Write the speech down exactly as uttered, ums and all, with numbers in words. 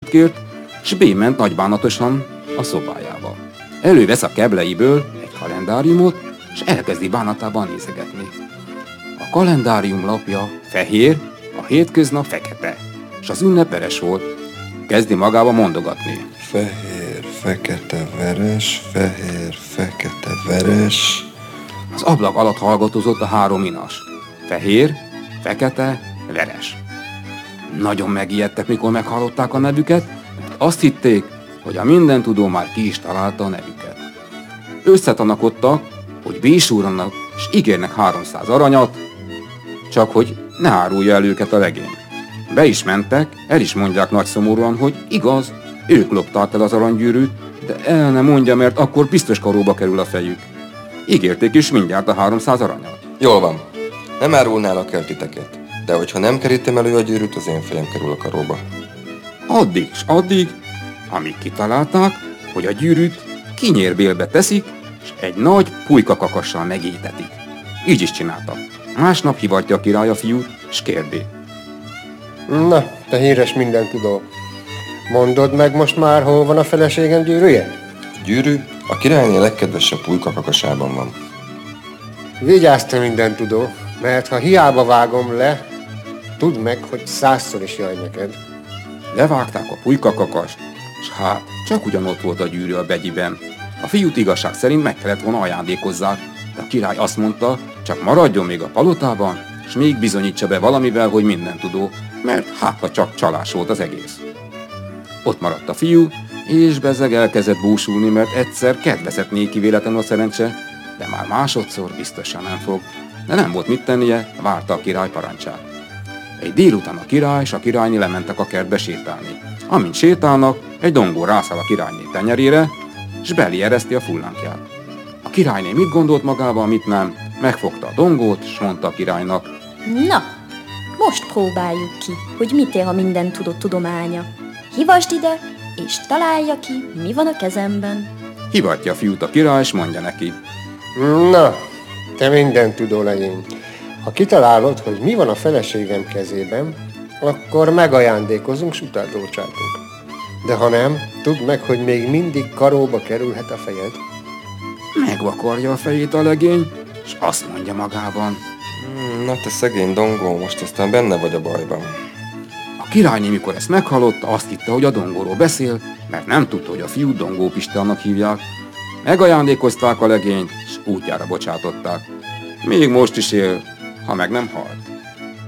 kért, s bément nagybánatosan a szobájába. Elővesz a kebleiből egy kalendáriumot, s elkezdi bánatában nézegetni. A kalendárium lapja fehér, a hétköznap fekete, s az ünnep veres volt. Kezdi magába mondogatni. Fehér, fekete, veres, fehér, fekete, veres. Az ablak alatt hallgatózott a három inas. Fehér, fekete, veres. Nagyon megijedtek, mikor meghallották a nevüket, mert azt hitték, hogy a mindentudó már ki is találta a nevüket. Összetanakodtak, hogy bésúrannak, s ígérnek háromszáz aranyat, csak hogy ne árulja el őket a legény. Be is mentek, el is mondják nagy szomorúan, hogy igaz, ők lopták el az aranygyűrűt, de el ne mondja, mert akkor biztos karóba kerül a fejük. Ígérték is mindjárt a háromszáz aranyat. Jól van, nem árulnálak el titeket, de hogyha nem kerítem elő a gyűrűt, az én fejem kerül a karóba. Addig s addig, amíg kitalálták, hogy a gyűrűt kinyérbélbe teszik, és egy nagy pulykakakassal megétetik. Így is csináltak. Másnap hivatja a király a fiút, s kérdi. Na, te híres mindentudó, mondod meg most már, hol van a feleségem gyűrűje? A gyűrű a királyné legkedvesebb pulykakakasában van. Vigyázz te mindentudó, mert ha hiába vágom le, tudd meg, hogy százszor is jaj neked. Levágták a pulykakakast, s hát csak ugyanott volt a gyűrű a begyiben. A fiút igazság szerint meg kellett volna ajándékozzák, de a király azt mondta, csak maradjon még a palotában, s még bizonyítsa be valamivel, hogy mindentudó, mert hát ha csak csalás volt az egész. Ott maradt a fiú, és bezeg elkezdett búsulni, mert egyszer kedvezett néki véletlenül a szerencse, de már másodszor biztosan nem fog. De nem volt mit tennie, várta a király parancsát. Egy délután a király és a királyné lementek a kertbe sétálni. Amint sétálnak, egy dongó rászáll a királyné tenyerére, s belé ereszti a fullánkját. A királyné mit gondolt magával, mit nem, megfogta a dongót, s mondta a királynak. Na, most próbáljuk ki, hogy mit ér a mindentudó tudománya. Hívasd ide, és találja ki, mi van a kezemben. Hivatja a fiút a király, és mondja neki. Na, te mindentudó legény, ha kitalálod, hogy mi van a feleségem kezében, akkor megajándékozunk, s utána bocsátunk. De ha nem, tudd meg, hogy még mindig karóba kerülhet a fejed. Megvakarja a fejét a legény, és azt mondja magában. Na te szegény dongó, most aztán benne vagy a bajban. A királyné, mikor ezt meghallotta, azt hitte, hogy a dongóról beszél, mert nem tudta, hogy a fiút Dongó Pistának hívják. Megajándékozták a legényt, és útjára bocsátották. Még most is él, ha meg nem halt.